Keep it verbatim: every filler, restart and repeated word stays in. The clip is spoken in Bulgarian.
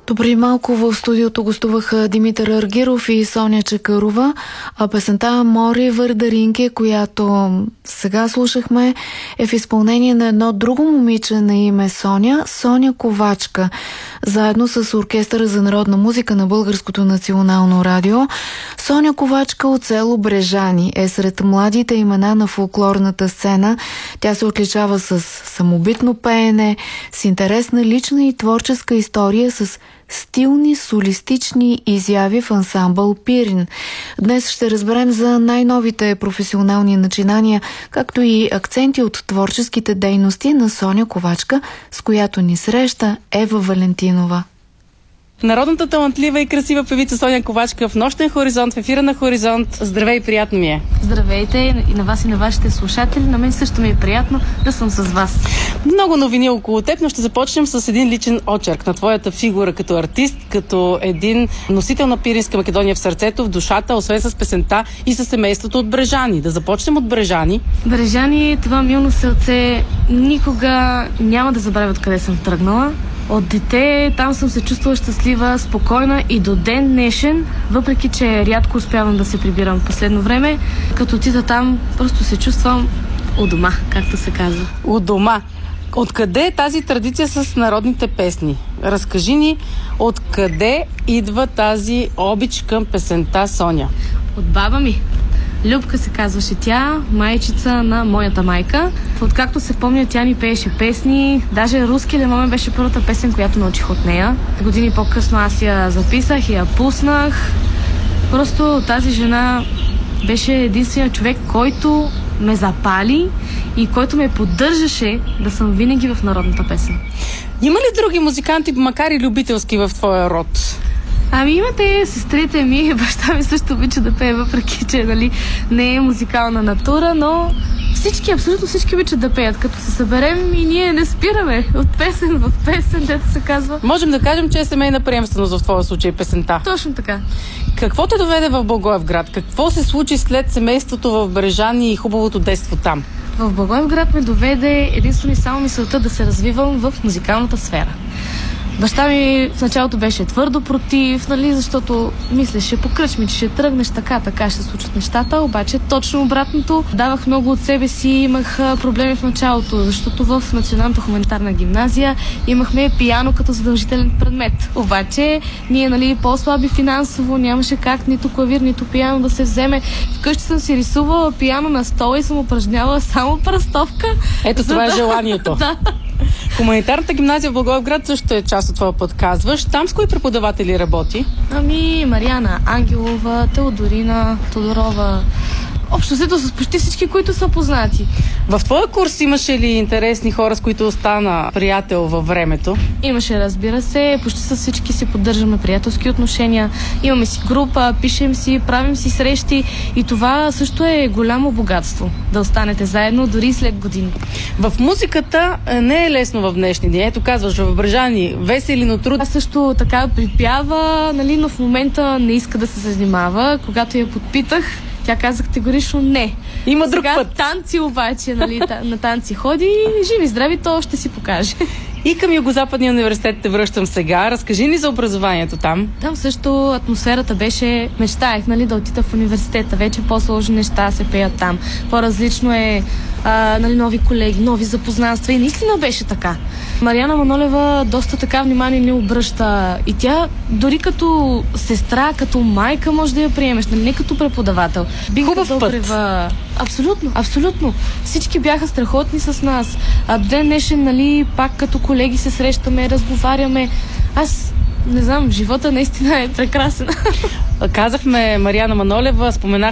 Добри малко в студиото гостуваха Димитър Аргиров и Соня Чакърова, а песента "Море Върдаринке", която сега слушахме, е в изпълнение на едно друго момиче на име Соня, Соня Ковачка, заедно с Оркестъра за народна музика на Българското национално радио. Соня Ковачка от село Брежани е сред младите имена на фолклорната сцена. Тя се отличава с самобитно пеене, с интересна лична и творческа история, с стилни солистични изяви в ансамбъл Пирин. Днес ще разберем за най-новите професионални начинания, както и акценти от творческите дейности на Соня Ковачка, с която ни среща Ева Валентинова. Народната талантлива и красива певица Соня Ковачка в Нощен хоризонт, в ефира на Хоризонт. Здравей, приятно ми е. Здравейте и на вас и на вашите слушатели. На мен също ми е приятно да съм с вас. Много новини около теб, но ще започнем с един личен очерк на твоята фигура като артист, като един носител на Пиринска Македония в сърцето, в душата, освен с песента и с семейството от Брежани. Да започнем от Брежани. Брежани, това милно сърце, никога няма да забравя откъде съм тръгнала. От дете там съм се чувствала щастлива, спокойна и до ден днешен, въпреки че рядко успявам да се прибирам в последно време, като отида там, просто се чувствам у дома, както се казва. У дома. Откъде е тази традиция с народните песни? Разкажи ни, откъде идва тази обич към песента, Соня? От баба ми. Любка се казваше тя, майчица на моята майка. Откакто се помня, тя ни пееше песни. Даже "Руски лемаме" беше първата песен, която научих от нея. Години по-късно аз я записах и я пуснах. Просто тази жена беше единственият човек, който ме запали и който ме поддържаше да съм винаги в народната песен. Има ли други музиканти, макар и любителски, в твоя род? Ами имате сестрите ми, баща ми също обича да пее, въпреки че нали, не е музикална натура, но всички, абсолютно всички обичат да пеят. Като се съберем и ние не спираме от песен в песен, дето се казва. Можем да кажем, че е семейна приемственост в твоя случай песента. Точно така. Какво те доведе в Благоевград? Какво се случи след семейството в Брежани и хубавото детство там? В Благоевград ме доведе единствено и само мисълта да се развивам в музикалната сфера. Баща ми в началото беше твърдо против, нали, защото мислеше по кръчми, че ще тръгнеш така, така ще се случат нещата, обаче точно обратното. Давах много от себе си, имах проблеми в началото, защото в Националната хуманитарна гимназия имахме пиано като задължителен предмет. Обаче ние, нали, по-слаби финансово, нямаше как нито клавир, нито пиано да се вземе. Вкъщи съм си рисувала пиано на стола и съм упражнявала само пръстовка. Ето това е желанието. Да. Хуманитарната гимназия в Благоевград също е част от твоя път, казваш. Там с кои преподаватели работи? Ами Мариана Ангелова, Теодорина Тодорова. Общо взето с почти всички, които са познати. В твоя курс имаше ли интересни хора, с които остана приятел във времето? Имаше, разбира се. Почти с всички си поддържаме приятелски отношения. Имаме си група, пишем си, правим си срещи и това също е голямо богатство. Да останете заедно дори след години. В музиката не е лесно в днешни дни. Ето казваш, в Брежани весели, но трудно. Аз също така припява, нали, но в момента не иска да се занимава. Когато я подпитах, тя каза категорично не. Има друг Сега път. Танци обаче, нали, на танци ходи и живи здрави, то ще си покаже. И към Югозападния университет те връщам сега. Разкажи ни за образованието там. Там също атмосферата беше, мечтаех, нали, да отида в университета. Вече по-сложни неща се пеят там. По-различно е, а, нали, нови колеги, нови запознанства и наистина беше така. Мариана Манолева доста така внимание не обръща и тя дори като сестра, като майка може да я приемеш, нали, не като преподавател. Бих Хубав път. Добрива. Абсолютно, абсолютно. Всички бяха страхотни с нас. А до ден днешен, нали, пак като колеги се срещаме, разговаряме. Аз не знам, живота наистина е прекрасен. Казахме Мариана Манолева, споменахме